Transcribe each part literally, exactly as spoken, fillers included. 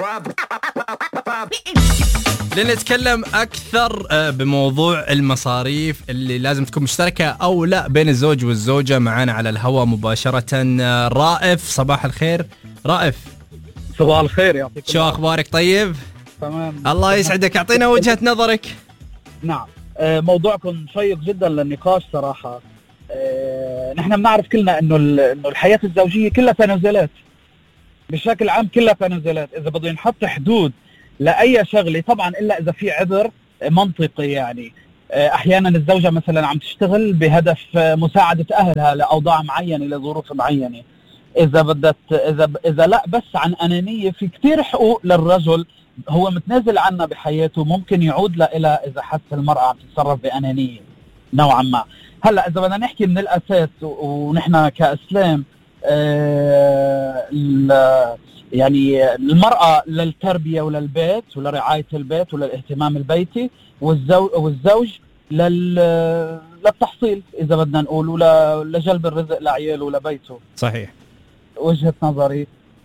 لنتكلم أكثر بموضوع المصاريف اللي لازم تكون مشتركة أو لا بين الزوج والزوجة. معنا على الهواء مباشرة رائف. صباح الخير رائف. صباح الخير، يعطيك شو أخبارك؟ طيب تمام الله يسعدك. أعطينا وجهة نظرك. نعم، موضوعكم شيق جدا للنقاش صراحة. نحن بنعرف كلنا إنه إنه الحياة الزوجية كلها تنازلات بشكل عام، كلها تنازلات. إذا بدنا نحط حدود لأي شغلة طبعا إلا إذا في عذر منطقي، يعني أحيانا الزوجة مثلا عم تشتغل بهدف مساعدة أهلها لأوضاع معينة لظروف معينة. إذا بدت إذا إذا لا بس عن أنانية، في كتير حقوق للرجل هو متنازل عنها بحياته ممكن يعود لها إذا حس المرأة عم تتصرف بأنانية نوعا ما. هلا إذا بدنا نحكي من الأساس ونحن كإسلام، آه يعني المرأة للتربية وللبيت ولرعاية البيت وللاهتمام البيتي، والزوج والزوج لل للتحصيل إذا بدنا نقول، ولا لجلب الرزق لعياله ولبيته. صحيح. وجهة نظري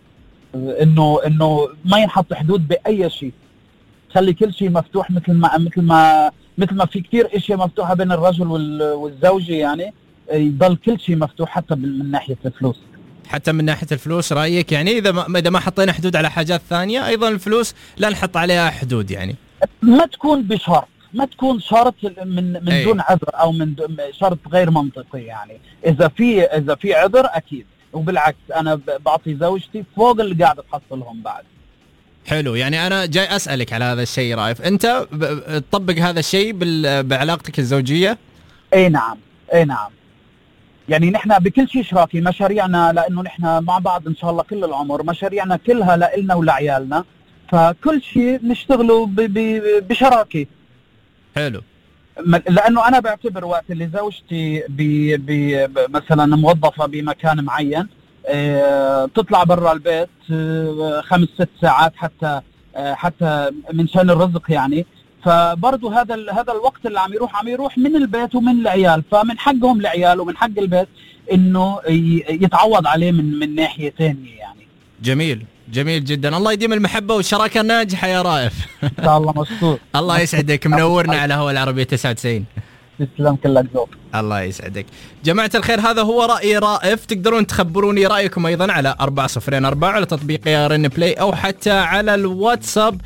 إنه إنه ما ينحط حدود بأي شيء، خلي كل شيء مفتوح، مثل ما مثل ما مثل ما في كتير اشياء مفتوحة بين الرجل والزوجة، يعني يضل كل شيء مفتوح حتى من ناحية الفلوس. حتى من ناحية الفلوس رأيك؟ يعني إذا ما إذا ما حطينا حدود على حاجات ثانية، أيضا الفلوس لا نحط عليها حدود، يعني ما تكون بشرط، ما تكون شرط من من أي. دون عذر أو من شرط غير منطقي. يعني إذا في إذا في عذر أكيد، وبالعكس أنا بعطي زوجتي فوق اللي قاعد تحصلهم بعد. حلو. يعني أنا جاي أسألك على هذا الشيء رائف، أنت تطبق هذا الشيء بعلاقتك الزوجية؟ أي نعم، أي نعم. يعني نحن بكل شيء شراكي، مشاريعنا لأنه نحن مع بعض إن شاء الله كل العمر، مشاريعنا كلها لإلنا ولعيالنا، فكل شيء نشتغله بشراكة. حلو. لأنه أنا بعتبر وقت اللي زوجتي بي بي مثلا موظفة بمكان معين، بتطلع برا البيت خمس ست ساعات حتى حتى من شان الرزق، يعني فبرضو هذا هذا الوقت اللي عم يروح عم يروح من البيت ومن العيال، فمن حقهم العيال ومن حق البيت انه يتعوض عليه من من ناحية ثانية. يعني جميل جميل جدا. الله يديم المحبة والشراكة الناجحة يا رائف. ان شاء الله. مبسوط. الله يسعدك، منورنا على هوا العربية تسعة وتسعين. تسلم كلك ذوق. الله يسعدك. جماعة الخير، هذا هو رأي رائف. تقدرون تخبروني رأيكم أيضا على أربعة صفرين أربعة على تطبيق يا رن بلاي، أو حتى على الواتساب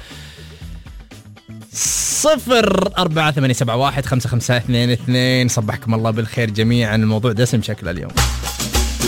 صفر أربعة ثمانية سبعة واحد خمسة خمسة اثنين اثنين. صبحكم الله بالخير جميعا. الموضوع دسم شكله اليوم.